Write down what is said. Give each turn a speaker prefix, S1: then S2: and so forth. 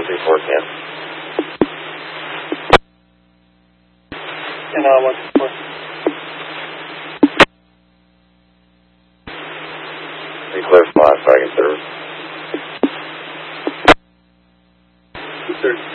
S1: 134
S2: And 134.
S1: Clear spot, flag and service.
S2: 230.